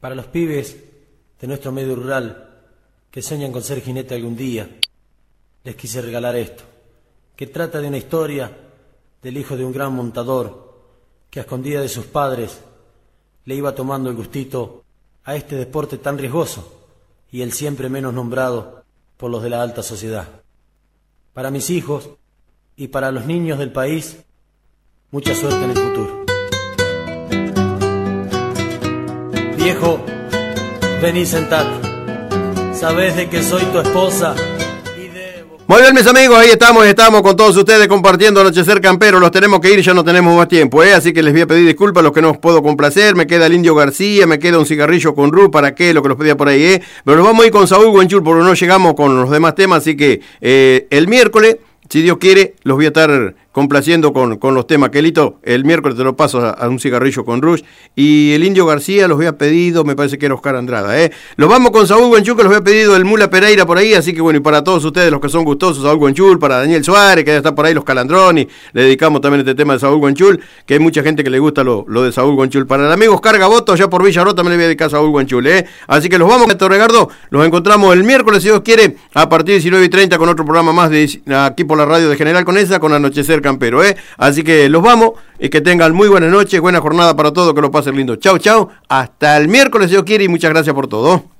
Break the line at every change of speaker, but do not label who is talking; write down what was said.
Para los pibes de nuestro medio rural que sueñan con ser jinete algún día, les quise regalar esto, que trata de una historia del hijo de un gran montador que a escondidas de sus padres le iba tomando el gustito a este deporte tan riesgoso y el siempre menos nombrado por los de la alta sociedad. Para mis hijos y para los niños del país, mucha suerte en el futuro. Viejo, vení, sentate. Sabés de que soy tu esposa y debo...
Muy bien, mis amigos, ahí estamos con todos ustedes compartiendo Anochecer Campero. Los tenemos que ir, ya no tenemos más tiempo, así que les voy a pedir disculpas a los que no os puedo complacer. Me queda el Indio García, me queda un cigarrillo con Ru, ¿para qué? Lo que los pedía por ahí, Pero nos vamos a ir con Saúl Guanchul porque no llegamos con los demás temas, así que el miércoles, si Dios quiere, los voy a estar complaciendo con los temas. Quelito, el miércoles te lo paso a un cigarrillo con Rush. Y el Indio García los había pedido, me parece que era Oscar Andrada, Los vamos con Saúl Guanchul, que los había pedido el Mula Pereira por ahí, así que bueno, y para todos ustedes los que son gustosos, Saúl Guanchul, para Daniel Suárez, que ya está por ahí, los Calandroni, le dedicamos también este tema de Saúl Guanchul, que hay mucha gente que le gusta lo de Saúl Guanchul. Para el amigo Oscar Gaboto, allá por Villarro, también le voy a dedicar a Saúl Guanchul, Así que los vamos, Ricardo, los encontramos el miércoles, si Dios quiere, a partir de 19:30 con otro programa más de aquí por la radio de General Conesa, con Anochecer Campero, Así que los vamos y que tengan muy buenas noches, buena jornada para todos, que lo pasen lindo. Chau, chau. Hasta el miércoles, si Dios quiere, y muchas gracias por todo.